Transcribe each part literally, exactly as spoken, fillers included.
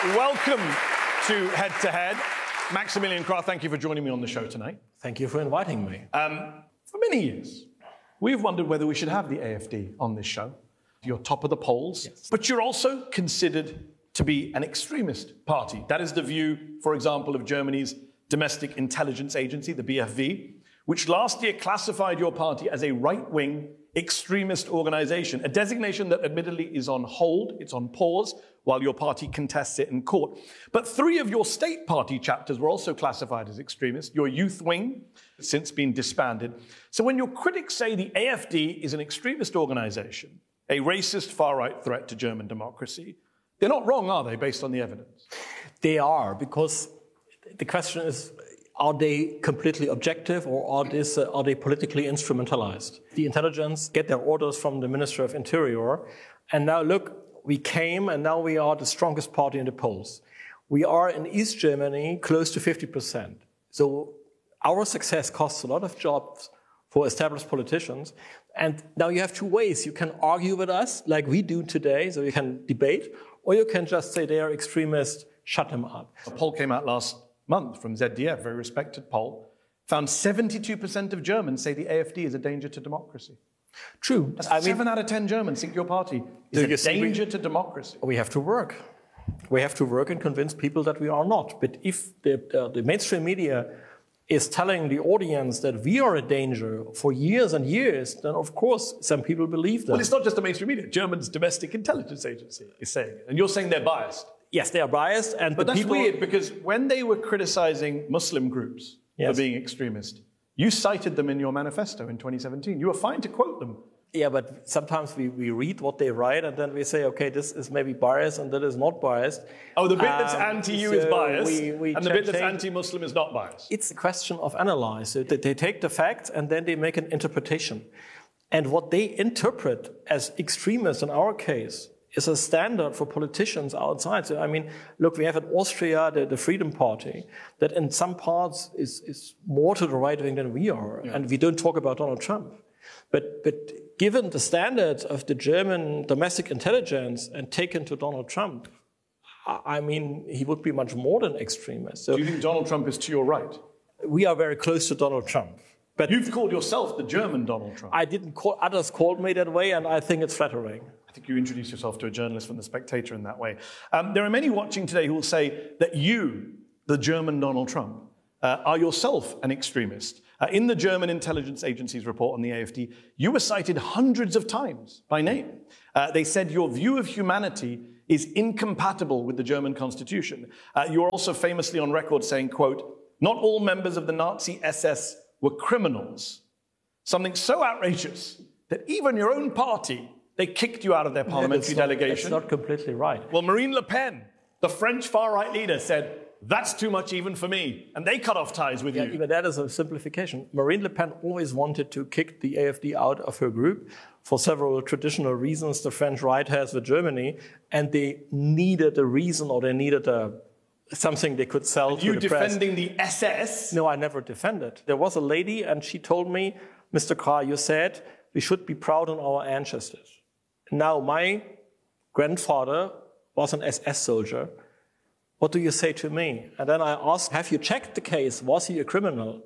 Welcome to Head to Head. Maximilian Krah, thank you for joining me on the show tonight. Thank you for inviting me. Um, for many years, we've wondered whether we should have the A F D on this show. You're top of the polls, yes. But you're also considered to be an extremist party. That is the view, for example, of Germany's domestic intelligence agency, the B F V, which last year classified your party as a right-wing extremist organization, a designation that admittedly is on hold, it's on pause, while your party contests it in court. But three of your state party chapters were also classified as extremist. Your youth wing has since been disbanded. So when your critics say the A F D is an extremist organization, a racist far-right threat to German democracy, they're not wrong, are they, based on the evidence? They are, because the question is, are they completely objective or are, this, uh, are they politically instrumentalized? The intelligence get their orders from the Minister of Interior. And now look, we came and now we are the strongest party in the polls. We are in East Germany close to fifty percent. So our success costs a lot of jobs for established politicians. And now you have two ways. You can argue with us like we do today, so you can debate, or you can just say they are extremists, shut them up. A poll came out last month from Z D F, a very respected poll, found seventy-two percent of Germans say the A F D is a danger to democracy. True. That's I seven mean, out of ten Germans think your party is a danger we, to democracy. We have to work. We have to work and convince people that we are not. But if the, uh, the mainstream media is telling the audience that we are a danger for years and years, then of course some people believe that. Well, it's not just the mainstream media. Germany's domestic intelligence agency is saying it. And you're saying they're biased. Yes, they are biased. And but the that's people... weird, because when they were criticizing Muslim groups yes. for being extremist, you cited them in your manifesto in twenty seventeen. You were fine to quote them. Yeah, but sometimes we, we read what they write and then we say, okay, this is maybe biased and that is not biased. Oh, the bit that's um, anti-you so is biased we, we and the bit that's anti-Muslim is not biased. It's a question of analyze. So they take the facts and then they make an interpretation. And what they interpret as extremists in our case is a standard for politicians outside. So, I mean, look, we have in Austria the, the Freedom Party that in some parts is, is more to the right wing than we are. Yeah. And we don't talk about Donald Trump. But, but given the standards of the German domestic intelligence and taken to Donald Trump, I mean, he would be much more than extremist. So do you think Donald Trump is to your right? We are very close to Donald Trump. But you've called yourself the German Donald Trump. I didn't call, others called me that way, and I think it's flattering. I think you introduced yourself to a journalist from The Spectator in that way. Um, there are many watching today who will say that you, the German Donald Trump, uh, are yourself an extremist. Uh, in the German intelligence agency's report on the A F D, you were cited hundreds of times by name. Uh, they said your view of humanity is incompatible with the German constitution. Uh, you're also famously on record saying, quote, not all members of the Nazi S S were criminals. Something so outrageous that even your own party, they kicked you out of their parliamentary yeah, that's delegation. Not, that's not completely right. Well, Marine Le Pen, the French far-right leader, said, that's too much even for me. And they cut off ties with yeah, you. Even that is a simplification. Marine Le Pen always wanted to kick the A F D out of her group for several traditional reasons the French right has with Germany. And they needed a reason or they needed a something they could sell to you the press. defending the S S? No, I never defended. There was a lady and she told me, Mister Krah, you said we should be proud on our ancestors. Now, my grandfather was an S S soldier. What do you say to me? And then I asked, have you checked the case? Was he a criminal?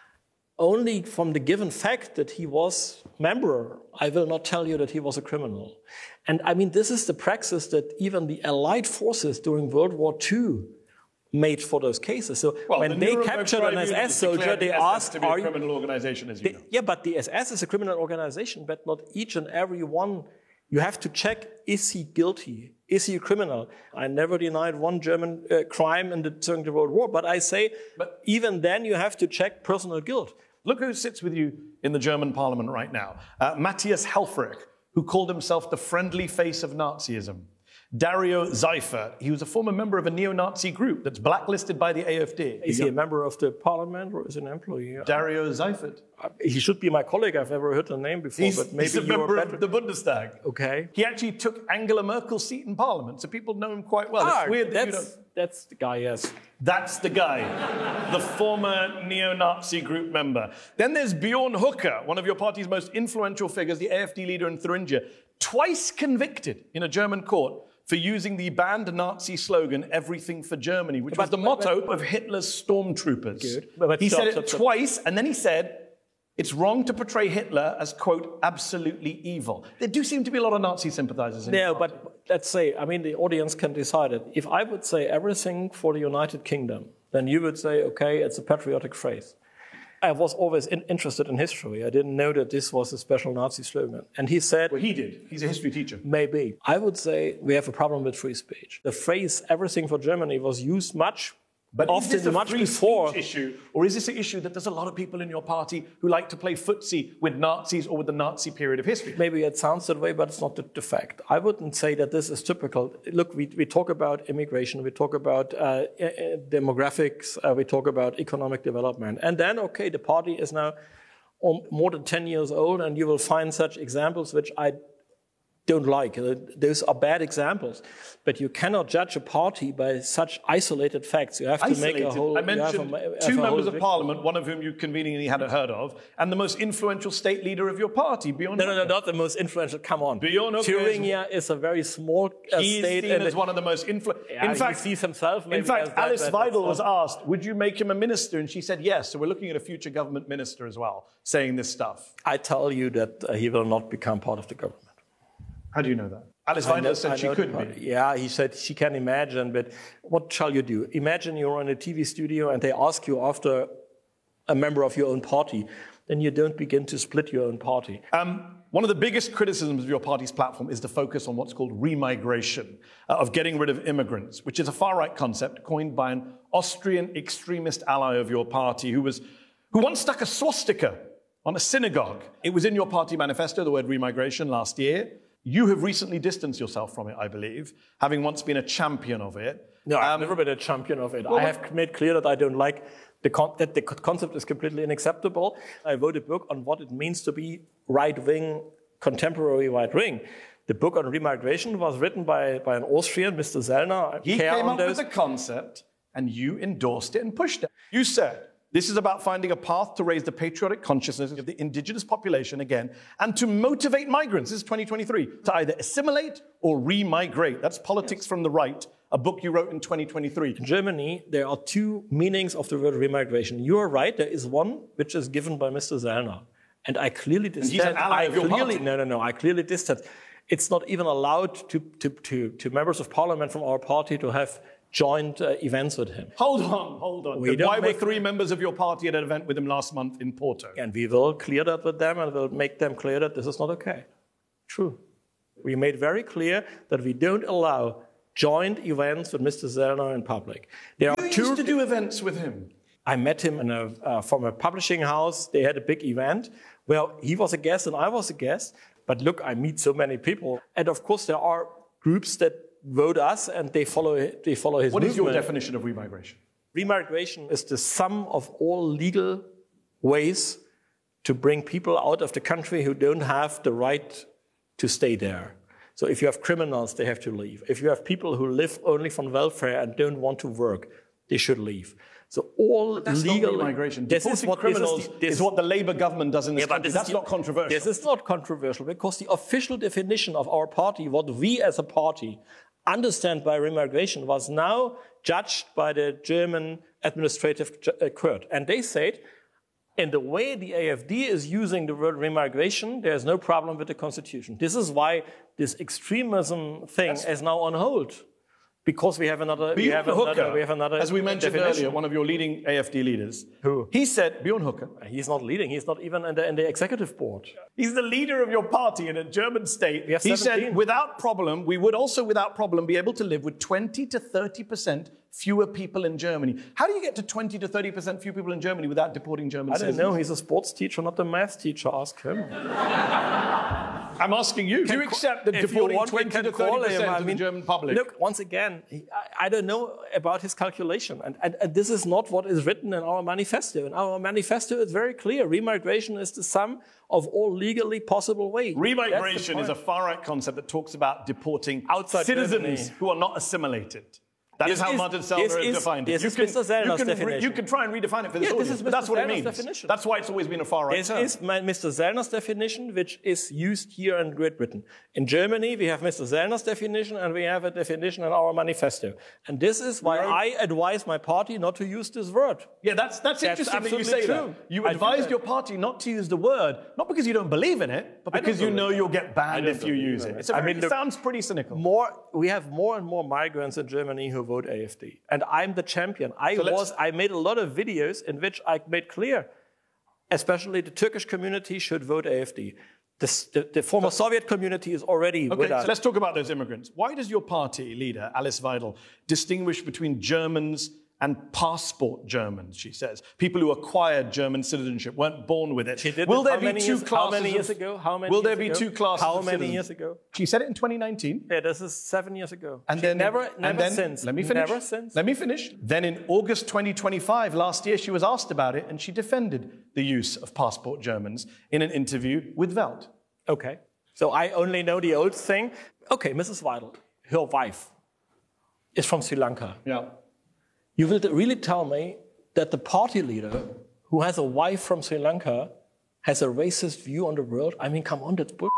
Only from the given fact that he was a member, I will not tell you that he was a criminal. And I mean, this is the praxis that even the Allied forces during World War Two made for those cases. So well, when the they captured an S S soldier, they asked, to be a are criminal organization, as you they, know. Yeah, but the S S is a criminal organization, but not each and every one. You have to check, is he guilty? Is he a criminal? I never denied one German uh, crime in the, during the World War, but I say, but even then you have to check personal guilt. Look who sits with you in the German parliament right now. Uh, Matthias Helfrich, who called himself the friendly face of Nazism. Dario Seifert, he was a former member of a neo-Nazi group that's blacklisted by the A F D. Is he a member of the parliament or is he an employee? Dario Seifert. He should be my colleague. I've never heard the name before, he's, but maybe he's a you're member better. of the Bundestag. Okay. He actually took Angela Merkel's seat in parliament, so people know him quite well. Ah, it's weird that that's, you don't... That's the guy, yes. That's the guy, the former neo-Nazi group member. Then there's Bjorn Hooker, one of your party's most influential figures, the A F D leader in Thuringia. twice convicted in a German court for using the banned Nazi slogan, "Everything for Germany," which but, was the but, motto but, of Hitler's stormtroopers. Good. But, but he stop, said stop, it stop. twice, and then he said, it's wrong to portray Hitler as, quote, absolutely evil. There do seem to be a lot of Nazi sympathizers in No, the but let's say, I mean, the audience can decide it. If I would say everything for the United Kingdom, then you would say, okay, it's a patriotic phrase. I was always in, interested in history. I didn't know that this was a special Nazi slogan. And he said... Well, he did. He's a history teacher. Maybe. I would say we have a problem with free speech. The phrase everything for Germany was used much But often is this a much free before. speech issue, or is this an issue that there's a lot of people in your party who like to play footsie with Nazis or with the Nazi period of history? Maybe it sounds that way, but it's not the, the fact. I wouldn't say that this is typical. Look, we, we talk about immigration, we talk about uh, demographics, uh, we talk about economic development. And then, okay, the party is now more than ten years old, and you will find such examples which I don't like. Those are bad examples. But you cannot judge a party by such isolated facts. You have to Isolated. make a whole... I mentioned a, two members of big, parliament, one of whom you conveniently hadn't heard of, and the most influential state leader of your party, Bjorn No, no, no, Höcke. not the most influential. Come on. Bjorn Höcke Thuringia is, is a very small uh, He's state. seen and as one of the most influential... Yeah, in fact, he sees himself maybe in fact as that, Alice that, Weidel was not... asked, would you make him a minister? And she said yes. So we're looking at a future government minister as well, saying this stuff. I tell you that uh, he will not become part of the government. How do you know that? Alice Weidel said she could be. Yeah, he said she can imagine, but what shall you do? Imagine you're in a T V studio and they ask you after a member of your own party, then you don't begin to split your own party. Um, one of the biggest criticisms of your party's platform is the focus on what's called remigration, uh, of getting rid of immigrants, which is a far-right concept coined by an Austrian extremist ally of your party who was who once stuck a swastika on a synagogue. It was in your party manifesto, the word remigration, last year. You have recently distanced yourself from it, I believe, having once been a champion of it. No, I've um, never been a champion of it. Well, I have made clear that I don't like the con that the concept is completely unacceptable. I wrote a book on what it means to be right-wing, contemporary right-wing. The book on remigration was written by, by an Austrian, Mister Zellner. He came up with the concept, and you endorsed it and pushed it. You said, this is about finding a path to raise the patriotic consciousness of the indigenous population again and to motivate migrants, this is twenty twenty-three, to either assimilate or remigrate. That's Politics from the Right, a book you wrote in twenty twenty-three. In Germany, there are two meanings of the word remigration. You are right, there is one which is given by Mister Zellner. And I clearly distance. He's an ally I of your clearly, party. No, no, no, I clearly distance. It's not even allowed to, to, to, to members of parliament from our party to have joint uh, events with him. Hold on, hold on. We don't Why were make- three members of your party at an event with him last month in Porto? And we will clear that with them and we'll make them clear that this is not okay. True. We made very clear that we don't allow joint events with Mister Zellner in public. There You are two. used to do events with him. I met him in a, uh, from a publishing house. They had a big event. Well, he was a guest and I was a guest. But look, I meet so many people. And of course, there are groups that vote us and they follow, they follow his What is movement. your definition of remigration? Remigration is the sum of all legal ways to bring people out of the country who don't have the right to stay there. So if you have criminals, they have to leave. If you have people who live only from welfare and don't want to work, they should leave. So all That's legal not remigration. This Deporting is what criminals this is, the- this, is what the Labour government does in this Yeah, but country. this That's is not the- controversial. This is not controversial because the official definition of our party, what we as a party understand by remigration, was now judged by the German administrative ju- uh, court. And they said, in the way the A F D is using the word remigration, there's no problem with the constitution. This is why this extremism thing is now on hold. Because we have another, we Bjorn have another, Höcke, we have another as we mentioned definition. earlier, one of your leading A F D leaders. Who? He said, Bjorn Höcke, He's not leading. He's not even in the, in the executive board. he's the leader of your party in a German state. We have He seventeen. said, without problem, we would also without problem be able to live with twenty to thirty percent fewer people in Germany. How do you get to twenty to thirty percent fewer people in Germany without deporting German I don't citizens? know. He's a sports teacher, not a math teacher. Ask him. I'm asking you. Do you accept that If you deporting want, we twenty can to call thirty him. percent I of mean, the German public? Look, once again, he, I, I don't know about his calculation. And, and, and this is not what is written in our manifesto. In our manifesto, it's very clear. Remigration is the sum of all legally possible ways. Remigration is a far-right concept that talks about deporting Outside citizens Germany. who are not assimilated. That This is how is- Martin this Sellner is- defined it. this You is can, Mister Sellner's you, can re- definition. you can try and redefine it for this Yeah, this audience, is but that's Mister what it Sellner's means. definition. That's why it's always been a far-right This term. is my, Mister Sellner's definition, which is used here in Great Britain. In Germany, we have Mister Sellner's definition, and we have a definition in our manifesto. And this is why Right. I advise my party not to use this word. Yeah, that's, that's, That's interesting that you absolutely say true. that. You I do advised that. your party not to use the word, not because you don't believe in it, but I don't because you believe know it. you'll get banned don't if you believe use in it. it. It's a I very, mean, it look, sounds pretty cynical. More, we have more and more migrants in Germany who vote A F D. And I'm the champion. I So let's- was, I made a lot of videos in which I made clear, especially the Turkish community should vote A F D. This, the, the former Soviet community is already Okay, with us. so let's talk about those immigrants. Why does your party leader, Alice Weidel, distinguish between Germans and passport Germans, she says? People who acquired German citizenship, weren't born with it. She did Will this there how be many two years, classes How many years of, ago? How many Will there years be ago? two classes How of many citizens? years ago? She said it in twenty nineteen. Yeah, this is seven years ago. And She then never, and never then- since. Let me finish. Never since. Let me finish. Then in August twenty twenty-five, last year, she was asked about it, and she defended the use of passport Germans in an interview with Welt. Okay. So I only know the old thing. Okay, Missus Weidel, her wife is from Sri Lanka. Yeah. You will really tell me that the party leader who has a wife from Sri Lanka has a racist view on the world? I mean, come on, that's bull.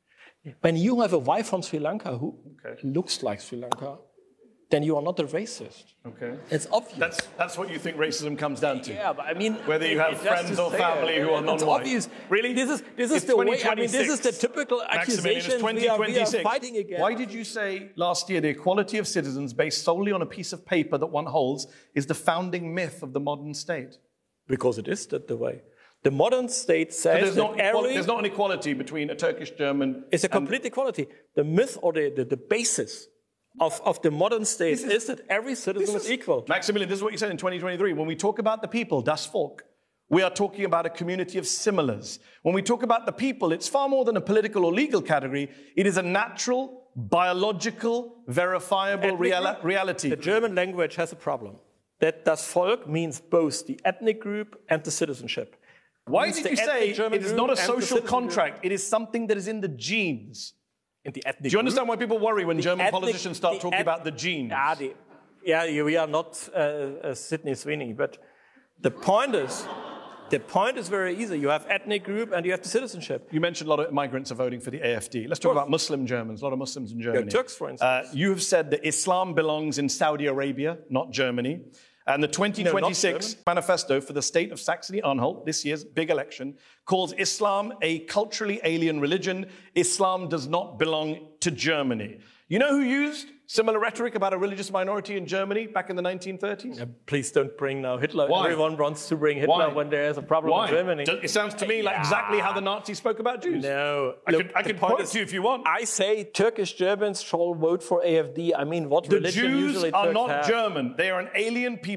When you have a wife from Sri Lanka who Okay. looks like Sri Lanka, then you are not a racist. Okay. It's obvious. That's that's what you think racism comes down to. Yeah, but I mean, Whether you it- have it just friends to or say family it, who are it's non-white. obvious. Really? This is this is It's the way. I mean, this is the twenty twenty-six. typical Maximilian, it's accusation we twenty are, we are twenty-six. fighting against. Why did you say last year the equality of citizens based solely on a piece of paper that one holds is the founding myth of the modern state? Because it is that the way. The modern state So says there's, that not equal, every there's not an equality between a Turkish German. it's a and- complete equality. The myth or the, the, the basis of, of the modern state is, is that every citizen is, equal. Maximilian, this is what you said in twenty twenty-three. When we talk about the people, das Volk, we are talking about a community of similars. When we talk about the people, it's far more than a political or legal category. It is a natural, biological, verifiable Ethnic reali- group. reality. The German language has a problem. That das Volk means both the ethnic group and the citizenship. Why means did the you say ethnic German it is group not a and the social citizen group. contract? It is something that is in the genes. In the ethnic Do you understand group, why people worry when German ethnic- politicians start the talking eth- about the genes? Yeah, the, yeah, you- we are not uh, uh, Sidney Sweeney, but the point is, the point is very easy. You have ethnic group and you have the citizenship. You mentioned a lot of migrants are voting for the A F D. Let's talk about Muslim Germans, a lot of Muslims in Germany. Turks, for instance. Uh, you have said that Islam belongs in Saudi Arabia, not Germany. And the twenty twenty-six Germany. manifesto for the state of Saxony-Anhalt, this year's big election, calls Islam a culturally alien religion. Islam does not belong to Germany. You know who used similar rhetoric about a religious minority in Germany back in the nineteen thirties? Uh, please don't bring now Hitler. Why? Everyone wants to bring Hitler Why? when there is a problem Why? in Germany. Do- It sounds to me like exactly how the Nazis spoke about Jews. No. I Look, could, I the could point quote is- to you if you want. I say Turkish Germans shall vote for A F D. I mean, what The religion Jews usually are Turks not have? German. They are an alien people.